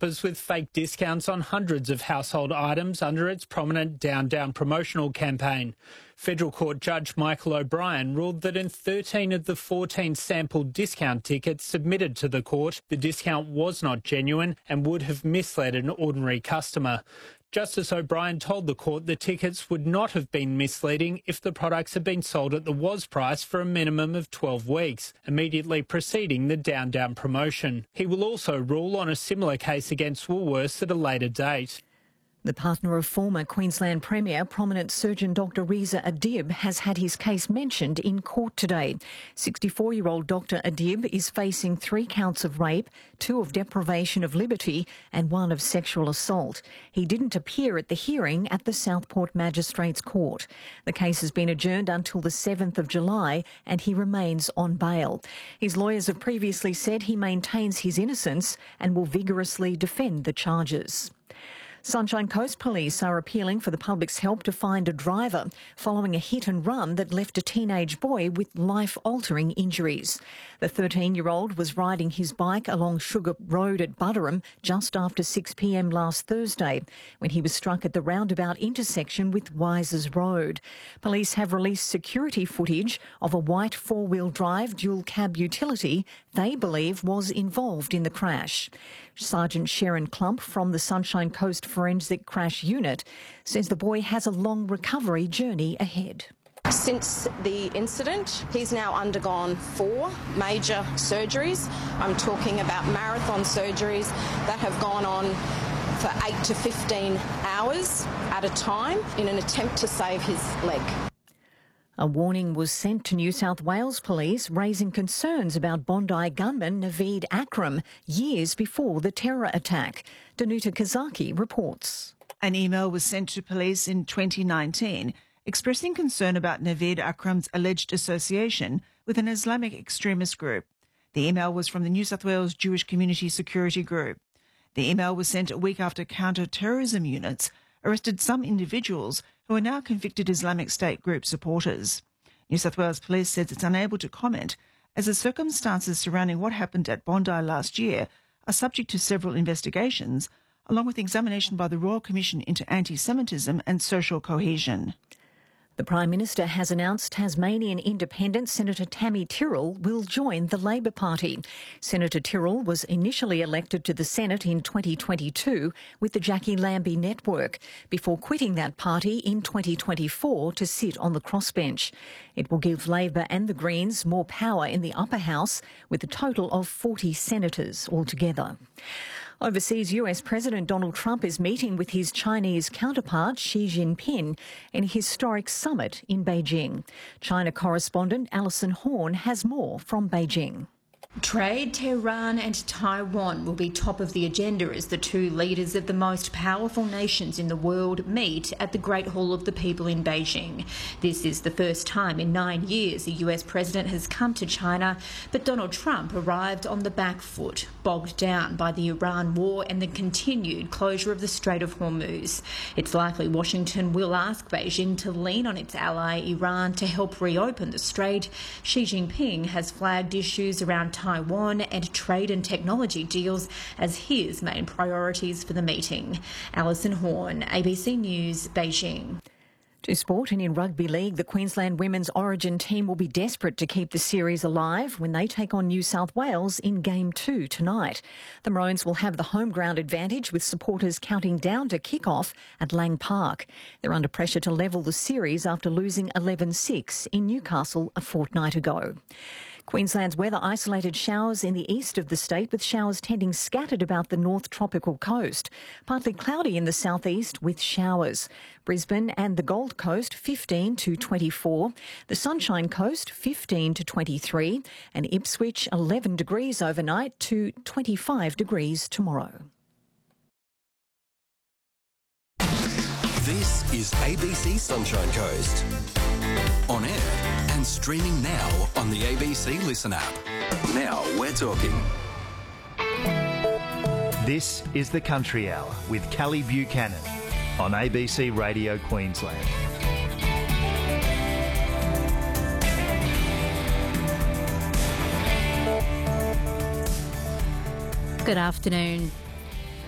shoppers with fake discounts on hundreds of household items under its prominent Down Down promotional campaign. Federal Court Judge Michael O'Brien ruled that in 13 of the 14 sampled discount tickets submitted to the court, the discount was not genuine and would have misled an ordinary customer. Justice O'Brien told the court the tickets would not have been misleading if the products had been sold at the was price for a minimum of 12 weeks, immediately preceding the Down Down promotion. He will also rule on a similar case against Woolworths at a later date. The partner of former Queensland Premier, prominent surgeon Dr Reza Adib, has had his case mentioned in court today. 64-year-old Dr Adib is facing 3 counts of rape, 2 of deprivation of liberty and 1 of sexual assault. He didn't appear at the hearing at the Southport Magistrates Court. The case has been adjourned until the 7th of July and he remains on bail. His lawyers have previously said he maintains his innocence and will vigorously defend the charges. Sunshine Coast Police are appealing for the public's help to find a driver following a hit and run that left a teenage boy with life-altering injuries. The 13-year-old was riding his bike along Sugar Road at Buderim just after 6 p.m. last Thursday when he was struck at the roundabout intersection with Wisers Road. Police have released security footage of a white 4-wheel drive dual cab utility they believe was involved in the crash. Sergeant Sharon Klump from the Sunshine Coast Forensic Crash Unit says the boy has a long recovery journey ahead. Since the incident, he's now undergone 4 major surgeries. I'm talking about marathon surgeries that have gone on for 8 to 15 hours at a time in an attempt to save his leg. A warning was sent to New South Wales Police raising concerns about Bondi gunman Naveed Akram years before the terror attack. Danuta Kazaki reports. An email was sent to police in 2019 expressing concern about Naveed Akram's alleged association with an Islamic extremist group. The email was from the New South Wales Jewish Community Security Group. The email was sent a week after counter-terrorism units arrested some individuals who are now convicted Islamic State group supporters. New South Wales Police says it's unable to comment as the circumstances surrounding what happened at Bondi last year are subject to several investigations, along with examination by the Royal Commission into Anti-Semitism and Social Cohesion. The Prime Minister has announced Tasmanian Independent Senator Tammy Tyrrell will join the Labor Party. Senator Tyrrell was initially elected to the Senate in 2022 with the Jackie Lambie network before quitting that party in 2024 to sit on the crossbench. It will give Labor and the Greens more power in the upper house with a total of 40 senators altogether. Overseas, US President Donald Trump is meeting with his Chinese counterpart Xi Jinping in a historic summit in Beijing. China correspondent Alison Horn has more from Beijing. Trade, Tehran and Taiwan will be top of the agenda as the two leaders of the most powerful nations in the world meet at the Great Hall of the People in Beijing. This is the first time in 9 years a US president has come to China, but Donald Trump arrived on the back foot, bogged down by the Iran war and the continued closure of the Strait of Hormuz. It's likely Washington will ask Beijing to lean on its ally Iran to help reopen the strait. Xi Jinping has flagged issues around Taiwan and trade and technology deals as his main priorities for the meeting. Alison Horn, ABC News, Beijing. To sport, and in rugby league, the Queensland women's Origin team will be desperate to keep the series alive when they take on New South Wales in Game 2 tonight. The Maroons will have the home ground advantage with supporters counting down to kick-off at Lang Park. They're under pressure to level the series after losing 11-6 in Newcastle a fortnight ago. Queensland's weather isolated showers in the east of the state, with showers tending scattered about the north tropical coast. Partly cloudy in the southeast with showers. Brisbane and the Gold Coast 15 to 24. The Sunshine Coast 15 to 23. And Ipswich 11 degrees overnight to 25 degrees tomorrow. This is ABC Sunshine Coast. On air and streaming now on the ABC Listen app. Now we're talking. This is the Country Hour with Callie Buchanan on ABC Radio Queensland. Good afternoon.